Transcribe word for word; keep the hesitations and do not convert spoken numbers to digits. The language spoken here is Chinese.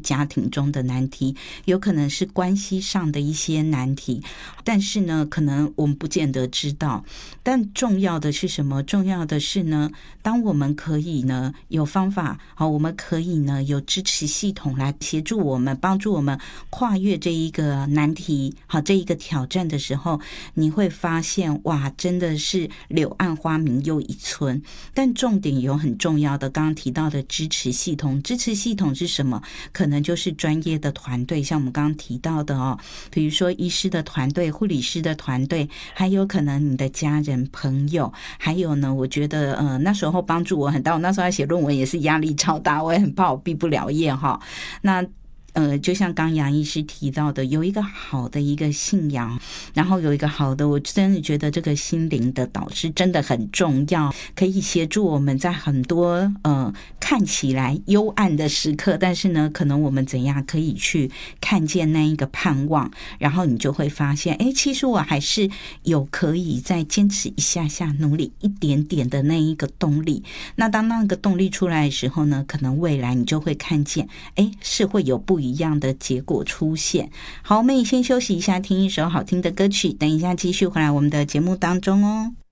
家庭中的难题，有可能是关系上的一些难题，但是呢可能我们不见得知道。但重要的是什么？重要的是呢，当我们可以呢有方法，好，我们可以呢有支持系统来协助我们，帮助我们跨越这一个难题，好，这一个挑战的时候，你会发现哇，真的是柳暗花明又一村。但重点有很重要的，刚刚提到的支持系统。支持系统是什么？可能就是专业的团队，像我们刚刚提到的哦，比如说医师的团队、护理师的团队，还有可能你的家人朋友，还有呢，我觉得呃那时候帮助我很大，我那时候要写论文也是压力超大，我也很怕我毕不了业哈。那呃，就像刚杨医师提到的，有一个好的一个信仰，然后有一个好的，我真的觉得这个心灵的导师真的很重要，可以协助我们在很多呃看起来幽暗的时刻，但是呢，可能我们怎样可以去看见那一个盼望，然后你就会发现，哎，其实我还是有可以再坚持一下下，努力一点点的那一个动力。那当那个动力出来的时候呢，可能未来你就会看见，哎，是会有不一样一样的结果出现。好，我们也先休息一下，听一首好听的歌曲，等一下继续回来我们的节目当中哦。